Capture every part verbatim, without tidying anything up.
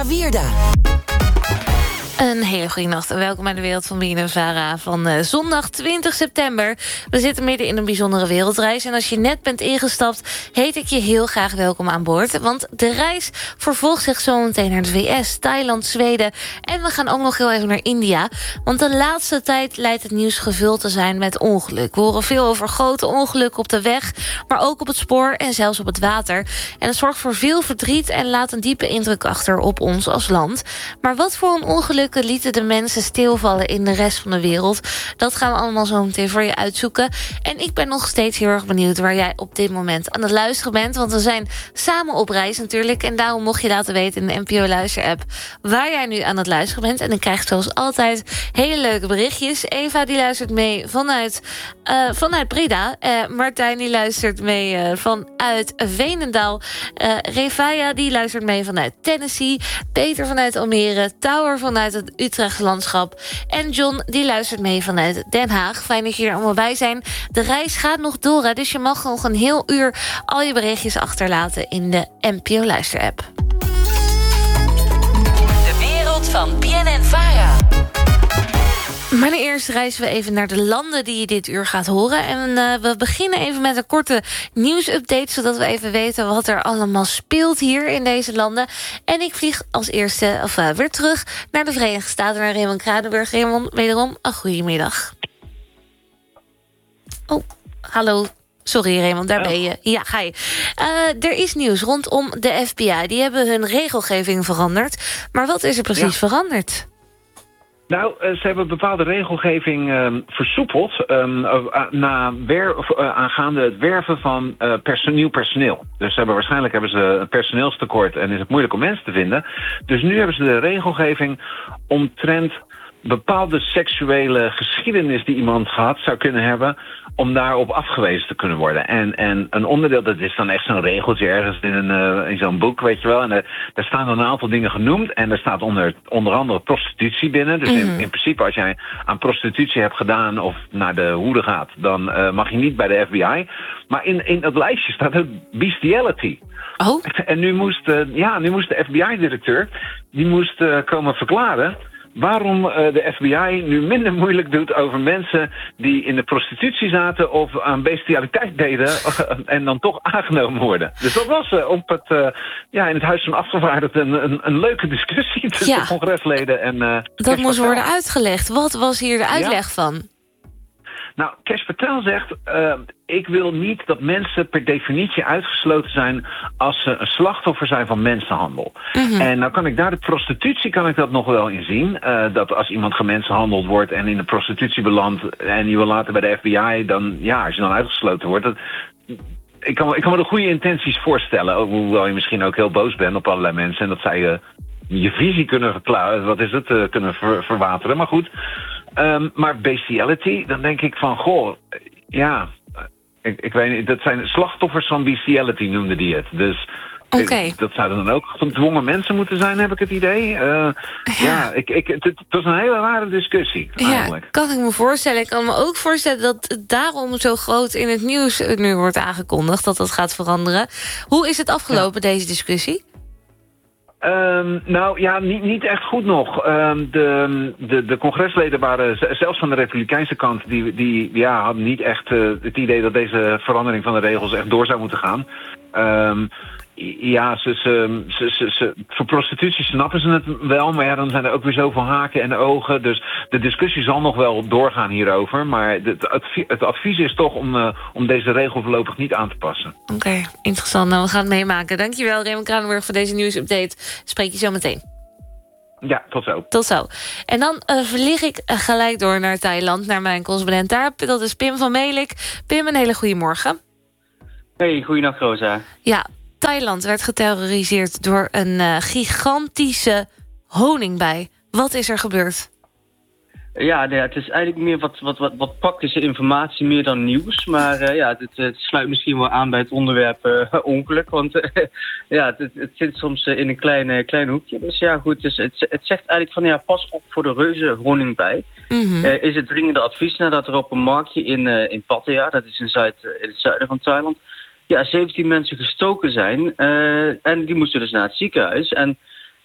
Wierda. Een hele goede nacht en welkom bij de Wereld van B N N Vara van uh, zondag twintig september. We zitten midden in een bijzondere wereldreis. En als je net bent ingestapt, heet ik je heel graag welkom aan boord. Want de reis vervolgt zich zo meteen naar de V S, Thailand, Zweden. En we gaan ook nog heel even naar India. Want de laatste tijd lijkt het nieuws gevuld te zijn met ongeluk. We horen veel over grote ongelukken op de weg, maar ook op het spoor en zelfs op het water. En het zorgt voor veel verdriet en laat een diepe indruk achter op ons als land. Maar wat voor een ongeluk lieten de mensen stilvallen in de rest van de wereld? Dat gaan we allemaal zo meteen voor je uitzoeken. En ik ben nog steeds heel erg benieuwd waar jij op dit moment aan het luisteren bent. Want we zijn samen op reis natuurlijk. En daarom mocht je laten weten in de N P O-luister-app waar jij nu aan het luisteren bent. En dan krijg je zoals altijd hele leuke berichtjes. Eva die luistert mee vanuit, uh, vanuit Breda. Uh, Martijn die luistert mee uh, vanuit Veenendaal. Uh, Revaya die luistert mee vanuit Tennessee. Peter vanuit Almere. Tower vanuit het Utrechtse landschap. En John, die luistert mee vanuit Den Haag. Fijn dat je er allemaal bij zijn. De reis gaat nog door, hè, dus je mag nog een heel uur al je berichtjes achterlaten in de N P O-luister-app. De wereld van B N N Vara. Maar eerst reizen we even naar de landen die je dit uur gaat horen. En uh, we beginnen even met een korte nieuwsupdate, zodat we even weten wat er allemaal speelt hier in deze landen. En ik vlieg als eerste of, uh, weer terug naar de Verenigde Staten, naar Raymond Kranenburg. Raymond, wederom een goedemiddag. Oh, hallo. Sorry Raymond, daar ben je. Ja, ga je. Uh, er is nieuws rondom de F B I. Die hebben hun regelgeving veranderd. Maar wat is er precies ja. veranderd? Nou, ze hebben bepaalde regelgeving um, versoepeld um, uh, na wer, uh, aangaande het werven van uh, perso- nieuw personeel. Dus hebben, waarschijnlijk hebben ze een personeelstekort en is het moeilijk om mensen te vinden. Dus nu hebben ze de regelgeving omtrent bepaalde seksuele geschiedenis die iemand gehad zou kunnen hebben, om daarop afgewezen te kunnen worden. En, en een onderdeel, dat is dan echt zo'n regeltje ergens in, een, uh, in zo'n boek, weet je wel. En er, daar staan dan een aantal dingen genoemd. En er staat onder, onder andere prostitutie binnen. Dus mm-hmm. in, in principe, als jij aan prostitutie hebt gedaan of naar de hoede gaat, dan uh, mag je niet bij de F B I. Maar in, in het lijstje staat ook bestiality. Oh. En nu moest, uh, ja, nu moest de F B I-directeur, die moest uh, komen verklaren waarom uh, de F B I nu minder moeilijk doet over mensen die in de prostitutie zaten of aan bestialiteit deden en dan toch aangenomen worden. Dus dat was uh, op het, uh, ja, in het Huis van Afgevaardigden een, een, een leuke discussie tussen ja. congresleden en uh, dat moest worden uitgelegd. Wat was hier de uitleg ja. van? Nou, Kees Patel zegt, uh, ik wil niet dat mensen per definitie uitgesloten zijn als ze een slachtoffer zijn van mensenhandel. Mm-hmm. En nou kan ik daar de prostitutie kan ik dat nog wel in zien. Uh, dat als iemand gemensenhandeld wordt en in de prostitutie belandt en je wil later bij de F B I, dan ja, als je dan uitgesloten wordt, dat, ik, kan, ik kan me de goede intenties voorstellen, hoewel je misschien ook heel boos bent op allerlei mensen en dat zij uh, je visie kunnen verklaren, wat is het, uh, kunnen ver, verwateren. Maar goed. Um, maar bestiality, dan denk ik van, goh, ja, ik, ik weet niet, dat zijn slachtoffers van bestiality noemde die het. Dus okay. dat zouden dan ook gedwongen mensen moeten zijn, heb ik het idee. Uh, ja, ja ik, ik, het, het was een hele rare discussie, eigenlijk. Ja, kan ik me voorstellen. Ik kan me ook voorstellen dat het daarom zo groot in het nieuws nu wordt aangekondigd, dat dat gaat veranderen. Hoe is het afgelopen, ja. deze discussie? Um, nou ja, niet, niet echt goed nog. Um, de, de, de congresleden waren, zelfs van de republikeinse kant, die, die ja, hadden niet echt uh, het idee dat deze verandering van de regels echt door zou moeten gaan. Um, ja, ze, ze, ze, ze, ze, voor prostitutie snappen ze het wel, maar ja, dan zijn er ook weer zoveel haken en ogen. Dus de discussie zal nog wel doorgaan hierover. Maar het advies, het advies is toch om, uh, om deze regel voorlopig niet aan te passen. Oké, okay, interessant. Nou, we gaan het meemaken. Dankjewel, Raymond Kranenburg, voor deze nieuwsupdate. Spreek je zo meteen. Ja, tot zo. Tot zo. En dan uh, vlieg ik uh, gelijk door naar Thailand, naar mijn correspondent daar. Dat is Pim van Melik. Pim, een hele goede morgen. Hey, goeienacht, Rosa. Ja, Thailand werd geterroriseerd door een uh, gigantische honingbij. Wat is er gebeurd? Ja, nee, het is eigenlijk meer wat, wat, wat, wat praktische informatie, meer dan nieuws. Maar uh, ja, het, het sluit misschien wel aan bij het onderwerp uh, ongeluk. Want uh, ja, het, het zit soms uh, in een klein, klein hoekje. Dus ja, goed, dus het, het zegt eigenlijk van ja, pas op voor de reuze honingbij. Mm-hmm. Uh, is het dringende advies nadat er op een marktje in, uh, in Pattaya, dat is in, Zuid, uh, in het zuiden van Thailand, ja, zeventien mensen gestoken zijn. Uh, en die moesten dus naar het ziekenhuis. En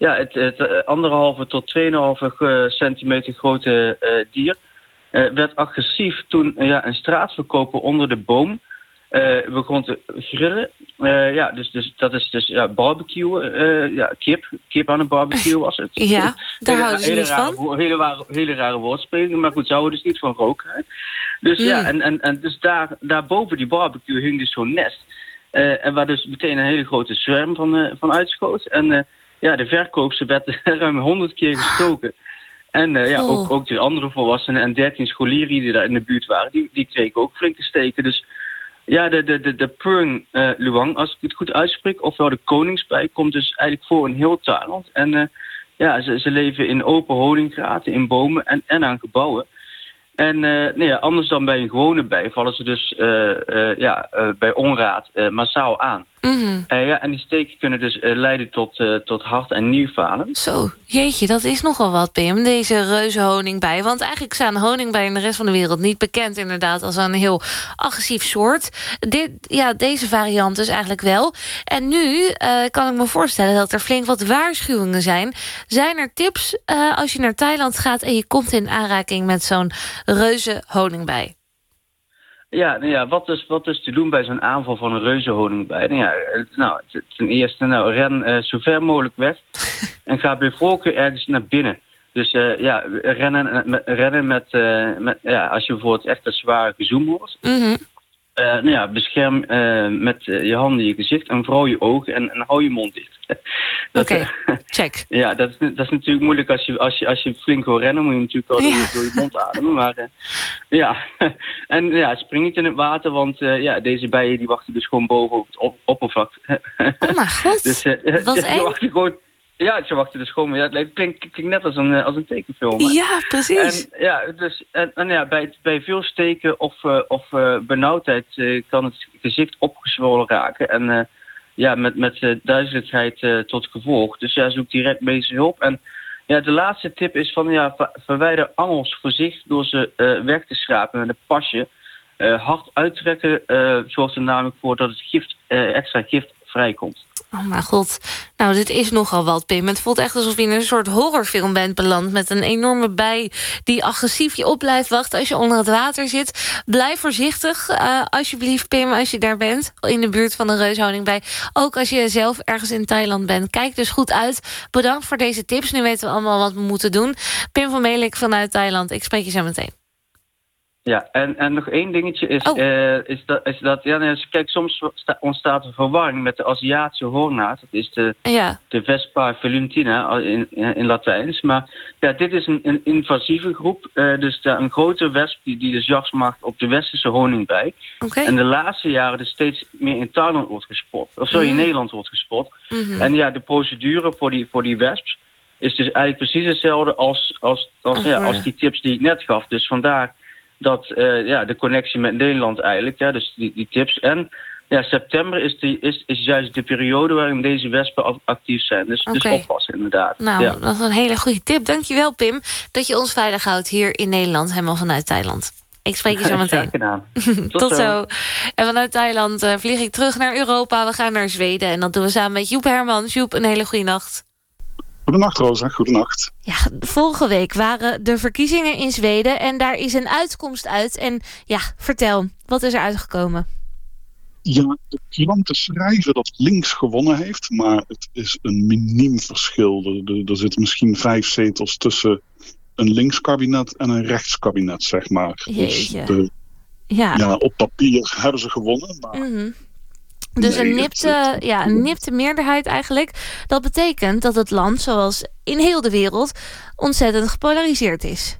ja, het, het anderhalve tot tweeënhalve centimeter grote uh, dier uh, werd agressief toen uh, ja, een straatverkoper onder de boom uh, begon te grillen. Uh, ja, dus, dus dat is dus ja, barbecue, uh, ja, kip, kip aan een barbecue was het. Ja, daar houden ze niet van. Rare, hele, rare, hele rare woordspeling, maar goed, zouden dus niet van roken. Dus mm. ja, en, en, en dus daar, daar boven die barbecue hing dus zo'n nest. Uh, en waar dus meteen een hele grote zwerm van, uh, van uitschoot. En uh, ja, de verkoopster werd ruim honderd keer gestoken. En uh, ja, oh. ook, ook de andere volwassenen en dertien scholieren die daar in de buurt waren, die, die kregen ook flinke steken. Dus ja, de, de, de, de Purng uh, Luang, als ik het goed uitspreek, ofwel de koningsbij, komt dus eigenlijk voor in heel Thailand. En uh, ja, ze, ze leven in open honinggraten, in bomen en, en aan gebouwen. En uh, nee, anders dan bij een gewone bij vallen ze dus uh, uh, ja, uh, bij onraad uh, massaal aan. Mm-hmm. Uh, ja, en die steken kunnen dus uh, leiden tot, uh, tot hart- en nierfalen. Zo, jeetje, dat is nogal wat, Pim, deze reuze honingbij. Want eigenlijk staan honingbijen in de rest van de wereld niet bekend inderdaad als een heel agressief soort. Dit, ja, deze variant dus eigenlijk wel. En nu uh, kan ik me voorstellen dat er flink wat waarschuwingen zijn. Zijn er tips uh, als je naar Thailand gaat en je komt in aanraking met zo'n reuze honingbij? Ja, nou ja, wat is, wat is te doen bij zo'n aanval van een reuzenhoningbij? Nou, ja, nou, ten eerste, nou, ren uh, zo ver mogelijk weg en ga bij voorkeur ergens naar binnen. Dus uh, ja, rennen, met, rennen met, uh, met, ja, als je bijvoorbeeld echt een zware gezoomd wordt. Mm-hmm. Uh, nou ja, bescherm uh, met uh, je handen je gezicht en vooral je ogen en, en hou je mond dicht. Oké, okay, check. Ja, dat is, dat is natuurlijk moeilijk als je, als je, als je flink wil rennen, moet je natuurlijk wel ja. door je mond ademen. Maar uh, ja, en ja, spring niet in het water, want uh, ja, deze bijen die wachten dus gewoon boven op het op, oppervlak. Oh mijn god, dus, uh, wat die wachten gewoon. Ja, ze wachten dus gewoon. Ja, het klinkt, klinkt net als een, als een tekenfilm. Hè? Ja, precies. En, ja, dus, en, en ja, bij, bij veel steken of, uh, of uh, benauwdheid uh, kan het gezicht opgezwollen raken. En uh, ja, met, met uh, duizeligheid uh, tot gevolg. Dus ja, zoek direct medische hulp. En ja, de laatste tip is van ja, ver, verwijder angels voorzichtig door ze uh, weg te schrapen met een pasje. Uh, hard uittrekken uh, zorgt er namelijk voor dat het gift, uh, extra gift vrijkomt. Oh mijn god. Nou, dit is nogal wat, Pim. Het voelt echt alsof je in een soort horrorfilm bent beland met een enorme bij die agressief je op blijft wachten als je onder het water zit. Blijf voorzichtig, uh, alsjeblieft, Pim, als je daar bent, in de buurt van een reushoningbij. Ook als je zelf ergens in Thailand bent. Kijk dus goed uit. Bedankt voor deze tips. Nu weten we allemaal wat we moeten doen. Pim van Melik vanuit Thailand. Ik spreek je zo meteen. Ja, en, en nog één dingetje is, oh. uh, is dat, is dat ja, nee, kijk, soms ontstaat er verwarring met de Aziatische hoornaad. Dat is de, ja. de Vespa velutina in, in Latijns. Maar ja, dit is een, een invasieve groep. Uh, dus ja, een grote wesp die, die dus jacht maakt op de westerse honingbij. Okay. En de laatste jaren dus steeds meer in Thailand wordt gespot. Of sorry, mm. in Nederland wordt gespot. Mm-hmm. En ja, de procedure voor die, voor die wesps is dus eigenlijk precies hetzelfde als, als, als, oh, ja, als die tips die ik net gaf. Dus vandaar dat uh, ja, de connectie met Nederland eigenlijk, ja, dus die, die tips. En ja, september is, die, is, is juist de periode waarin deze wespen actief zijn. Dus, okay. dus oppassen inderdaad. Nou, ja. dat is een hele goede tip. Dankjewel, Pim, dat je ons veilig houdt hier in Nederland, helemaal vanuit Thailand. Ik spreek je zo meteen. Tot, Tot zo. zo. En vanuit Thailand uh, vlieg ik terug naar Europa. We gaan naar Zweden en dat doen we samen met Joep Hermans. Joep, een hele goede nacht. Goedenacht, Rosa. Goedenacht. Ja, vorige week waren de verkiezingen in Zweden en daar is een uitkomst uit. En ja, vertel, wat is er uitgekomen? Ja, de kranten schrijven dat links gewonnen heeft, maar het is een miniem verschil. Er, er, er zitten misschien vijf zetels tussen een linkskabinet en een rechtskabinet, zeg maar. Jeetje. Dus de, ja. ja, op papier hebben ze gewonnen, maar... Mm-hmm. Dus nee, een, nipte, ja, een nipte meerderheid eigenlijk. Dat betekent dat het land, zoals in heel de wereld, ontzettend gepolariseerd is.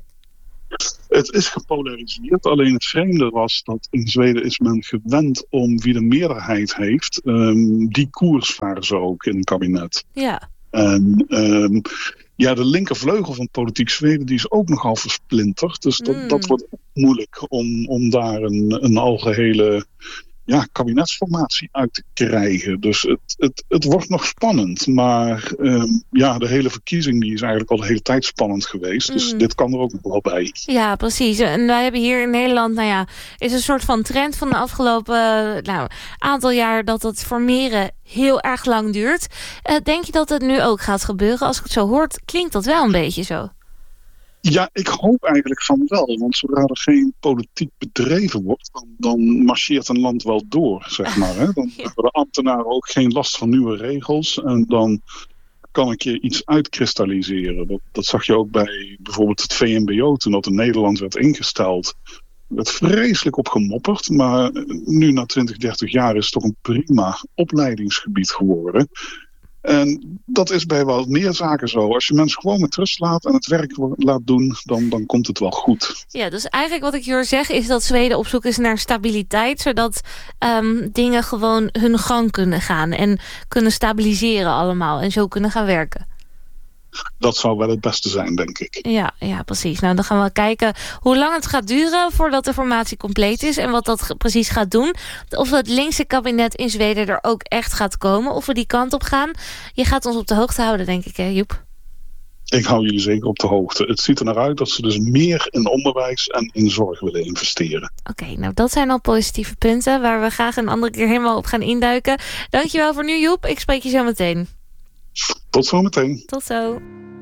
Het is gepolariseerd, alleen het vreemde was dat in Zweden is men gewend om wie de meerderheid heeft. Um, die koers varen ze ook in het kabinet. Ja. En um, ja, de linkervleugel van politiek Zweden die is ook nogal versplinterd. Dus dat, mm. dat wordt moeilijk om, om daar een, een algehele ja, kabinetsformatie uit te krijgen. Dus het, het, het wordt nog spannend. Maar um, ja, de hele verkiezing die is eigenlijk al de hele tijd spannend geweest. Dus mm. dit kan er ook nog wel bij. Ja, precies. En wij hebben hier in Nederland, nou ja, is een soort van trend van de afgelopen nou, aantal jaar dat het formeren heel erg lang duurt. Uh, denk je dat het nu ook gaat gebeuren? Als ik het zo hoor, klinkt dat wel een beetje zo. Ja, ik hoop eigenlijk van wel. Want zodra er geen politiek bedreven wordt, dan, dan marcheert een land wel door, zeg maar. Hè? Dan ja. hebben de ambtenaren ook geen last van nieuwe regels. En dan kan een keer iets uitkristalliseren. Dat, dat zag je ook bij bijvoorbeeld het V M B O toen dat in Nederland werd ingesteld. Er werd vreselijk op gemopperd. Maar nu na twintig, dertig jaar is het toch een prima opleidingsgebied geworden. En dat is bij wel meer zaken zo. Als je mensen gewoon met rust laat en het werk laat doen, dan, dan komt het wel goed. Ja, dus eigenlijk wat ik hier zeg is dat Zweden op zoek is naar stabiliteit, zodat um, dingen gewoon hun gang kunnen gaan en kunnen stabiliseren allemaal en zo kunnen gaan werken. Dat zou wel het beste zijn, denk ik. Ja, ja, precies. Nou, dan gaan we kijken hoe lang het gaat duren voordat de formatie compleet is en wat dat precies gaat doen. Of het linkse kabinet in Zweden er ook echt gaat komen, of we die kant op gaan. Je gaat ons op de hoogte houden, denk ik, hè, Joep? Ik hou jullie zeker op de hoogte. Het ziet er naar uit dat ze dus meer in onderwijs en in zorg willen investeren. Oké, okay, nou dat zijn al positieve punten waar we graag een andere keer helemaal op gaan induiken. Dankjewel voor nu, Joep. Ik spreek je zo meteen. Tot zo meteen. Tot zo.